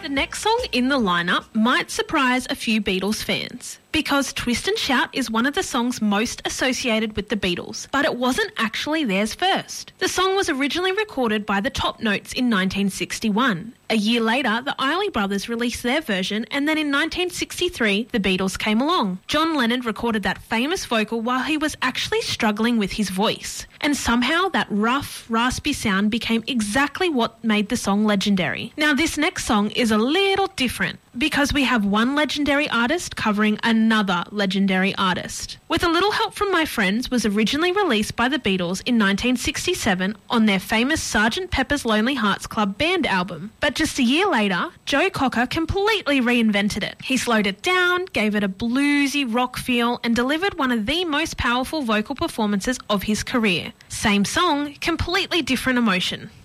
The next song in the lineup might surprise a few Beatles fans, because Twist and Shout is one of the songs most associated with the Beatles, but it wasn't actually theirs first. The song was originally recorded by the Top Notes in 1961. A year later, the Isley Brothers released their version, and then in 1963, the Beatles came along. John Lennon recorded that famous vocal while he was actually struggling with his voice, and somehow that rough, raspy sound became exactly what made the song legendary. Now, this next song is a little different, because we have one legendary artist covering another legendary artist. With a little help from my friends, was originally released by the Beatles in 1967 on their famous Sgt. Pepper's Lonely Hearts Club Band album. But just a year later, Joe Cocker completely reinvented it. He slowed it down, gave it a bluesy rock feel, and delivered one of the most powerful vocal performances of his career. Same song, completely different emotion.